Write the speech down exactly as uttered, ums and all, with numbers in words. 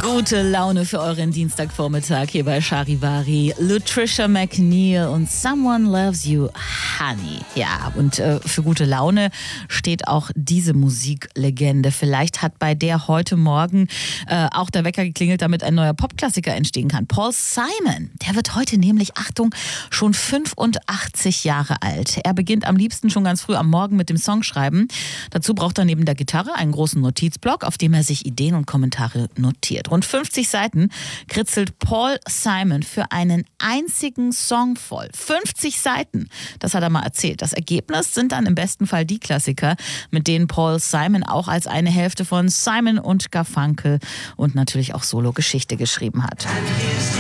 Gute Laune für euren Dienstagvormittag hier bei Charivari. Lutricia McNeil und Someone Loves You, Honey. Ja, und äh, für gute Laune steht auch diese Musiklegende. Vielleicht hat bei der heute Morgen äh, auch der Wecker geklingelt, damit ein neuer Popklassiker entstehen kann. Paul Simon, der wird heute nämlich, Achtung, schon fünfundachtzig Jahre alt. Er beginnt am liebsten schon ganz früh am Morgen mit dem Songschreiben. Dazu braucht er neben der Gitarre einen großen Notizblock, auf dem er sich Ideen und Kommentare notiert. Rund fünfzig Seiten kritzelt Paul Simon für einen einzigen Song voll. fünfzig Seiten, das hat er mal erzählt. Das Ergebnis sind dann im besten Fall die Klassiker, mit denen Paul Simon auch als eine Hälfte von Simon und Garfunkel und natürlich auch Solo-Geschichte geschrieben hat.